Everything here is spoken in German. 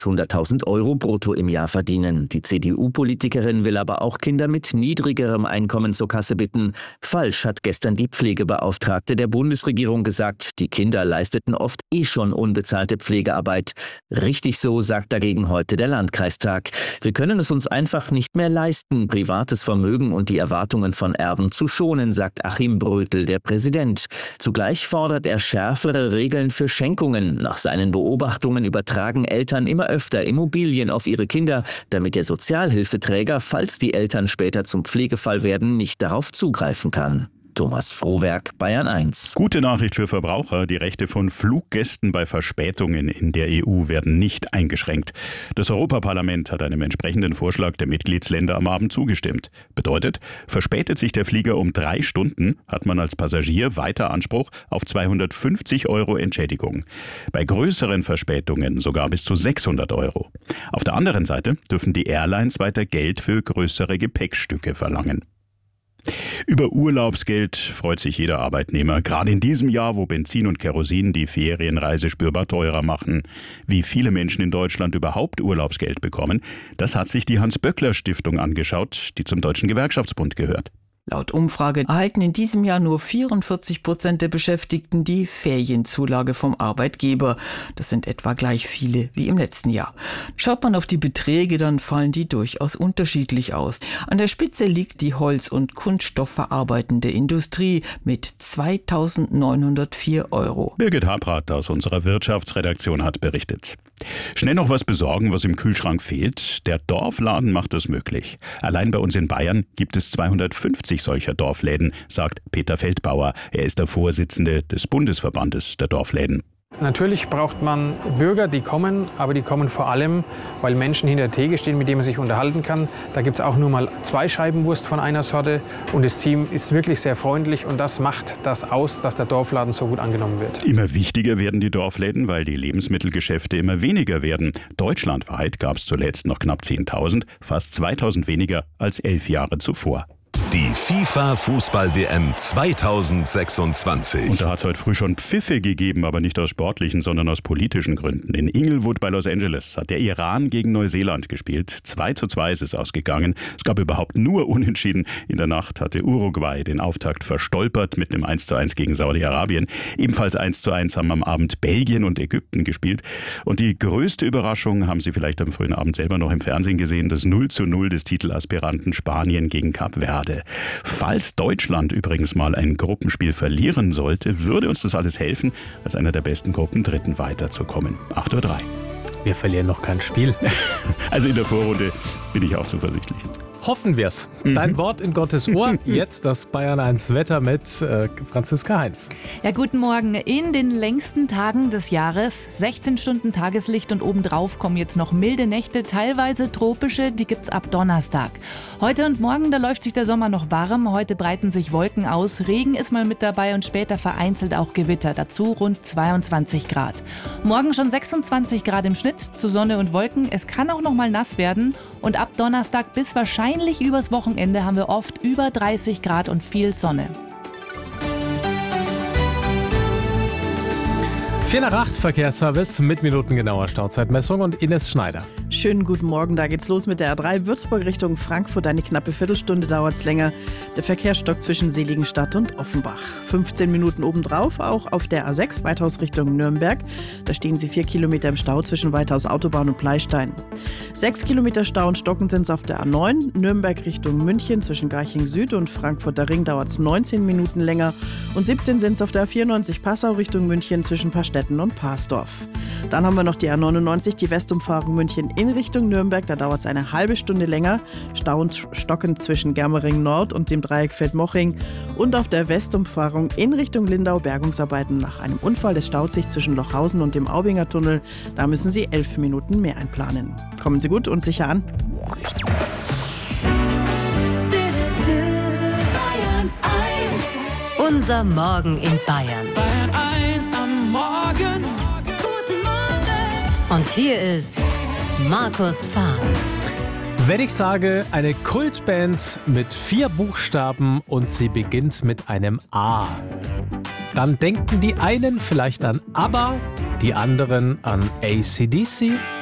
800.000 € brutto im Jahr verdienen. Die CDU-Politikerin will aber auch Kinder mit niedrigerem Einkommen zur Kasse bitten. Falsch, hat gestern die Pflegebeauftragte der Bundesregierung gesagt. Die Kinder leisteten oft schon unbezahlte Pflegearbeit. Richtig so, sagt dagegen heute der Landkreistag. Wir können es uns einfach nicht mehr leisten, privates Vermögen und die Erwartungen von Erben zu schonen, sagt Achim Brötel, der Präsident. Zugleich fordert er schärfere Regeln für Schenkungen. Nach seinen Beobachtungen übertragen Eltern immer öfter Immobilien auf ihre Kinder, damit der Sozialhilfeträger, falls die Eltern später zum Pflegefall werden, nicht darauf zugreifen kann. Thomas Frohwerk, Bayern 1. Gute Nachricht für Verbraucher. Die Rechte von Fluggästen bei Verspätungen in der EU werden nicht eingeschränkt. Das Europaparlament hat einem entsprechenden Vorschlag der Mitgliedsländer am Abend zugestimmt. Bedeutet, verspätet sich der Flieger um 3 Stunden, hat man als Passagier weiter Anspruch auf 250 € Entschädigung. Bei größeren Verspätungen sogar bis zu 600 €. Auf der anderen Seite dürfen die Airlines weiter Geld für größere Gepäckstücke verlangen. Über Urlaubsgeld freut sich jeder Arbeitnehmer, gerade in diesem Jahr, wo Benzin und Kerosin die Ferienreise spürbar teurer machen. Wie viele Menschen in Deutschland überhaupt Urlaubsgeld bekommen, das hat sich die Hans-Böckler-Stiftung angeschaut, die zum Deutschen Gewerkschaftsbund gehört. Laut Umfrage erhalten in diesem Jahr nur 44% der Beschäftigten die Ferienzulage vom Arbeitgeber. Das sind etwa gleich viele wie im letzten Jahr. Schaut man auf die Beträge, dann fallen die durchaus unterschiedlich aus. An der Spitze liegt die Holz- und Kunststoffverarbeitende Industrie mit 2.904 €. Birgit Habrath aus unserer Wirtschaftsredaktion hat berichtet. Schnell noch was besorgen, was im Kühlschrank fehlt. Der Dorfladen macht das möglich. Allein bei uns in Bayern gibt es 250 solcher Dorfläden, sagt Peter Feldbauer. Er ist der Vorsitzende des Bundesverbandes der Dorfläden. Natürlich braucht man Bürger, die kommen, aber die kommen vor allem, weil Menschen hinter der Theke stehen, mit denen man sich unterhalten kann. Da gibt es auch nur mal 2 Scheiben Wurst von einer Sorte und das Team ist wirklich sehr freundlich und das macht das aus, dass der Dorfladen so gut angenommen wird. Immer wichtiger werden die Dorfläden, weil die Lebensmittelgeschäfte immer weniger werden. Deutschlandweit gab es zuletzt noch knapp 10.000, fast 2.000 weniger als 11 Jahre zuvor. Die FIFA-Fußball-WM 2026. Und da hat es heute früh schon Pfiffe gegeben, aber nicht aus sportlichen, sondern aus politischen Gründen. In Inglewood bei Los Angeles hat der Iran gegen Neuseeland gespielt. 2:2 ist es ausgegangen. Es gab überhaupt nur Unentschieden. In der Nacht hatte Uruguay den Auftakt verstolpert mit einem 1:1 gegen Saudi-Arabien. Ebenfalls 1:1 haben am Abend Belgien und Ägypten gespielt. Und die größte Überraschung haben Sie vielleicht am frühen Abend selber noch im Fernsehen gesehen. Das 0:0 des Titelaspiranten Spanien gegen Kap Verde. Falls Deutschland übrigens mal ein Gruppenspiel verlieren sollte, würde uns das alles helfen, als einer der besten Gruppen Dritten weiterzukommen. 8:03 Uhr. Wir verlieren noch kein Spiel. Also in der Vorrunde bin ich auch zuversichtlich. Hoffen wir's. Dein Wort in Gottes Ohr. Jetzt das Bayern 1 Wetter mit Franziska Heinz. Ja, guten Morgen. In den längsten Tagen des Jahres, 16 Stunden Tageslicht und obendrauf kommen jetzt noch milde Nächte, teilweise tropische, die gibt's ab Donnerstag. Heute und morgen, da läuft sich der Sommer noch warm. Heute breiten sich Wolken aus, Regen ist mal mit dabei und später vereinzelt auch Gewitter. Dazu rund 22 Grad. Morgen schon 26 Grad im Schnitt, zu Sonne und Wolken. Es kann auch noch mal nass werden und ab Donnerstag bis wahrscheinlich übers Wochenende haben wir oft über 30 Grad und viel Sonne. 4:08 Verkehrsservice mit minutengenauer Stauzeitmessung und Ines Schneider. Schönen guten Morgen, da geht's los mit der A3 Würzburg Richtung Frankfurt. Eine knappe Viertelstunde dauert's länger. Der Verkehrsstock zwischen Seligenstadt und Offenbach. 15 Minuten obendrauf, auch auf der A6 Weithaus Richtung Nürnberg. Da stehen Sie 4 Kilometer im Stau zwischen Weithaus Autobahn und Pleistein. 6 Kilometer Stau und Stocken sind's auf der A9. Nürnberg Richtung München zwischen Garching Süd und Frankfurter Ring dauert's 19 Minuten länger. Und 17 sind's auf der A94 Passau Richtung München zwischen Pastetten und Parsdorf. Dann haben wir noch die A99, die Westumfahrung München in Richtung Nürnberg. Da dauert es eine halbe Stunde länger. Stau und Stocken zwischen Germering Nord und dem Dreieck Feldmoching. Und auf der Westumfahrung in Richtung Lindau Bergungsarbeiten nach einem Unfall. Das staut sich zwischen Lochhausen und dem Aubinger Tunnel. Da müssen Sie 11 Minuten mehr einplanen. Kommen Sie gut und sicher an. Unser Morgen in Bayern. Bayern 1 am Morgen. Guten Morgen. Und hier ist Markus Fahr. Wenn ich sage, eine Kultband mit 4 Buchstaben und sie beginnt mit einem A, dann denken die einen vielleicht an ABBA, die anderen an AC/DC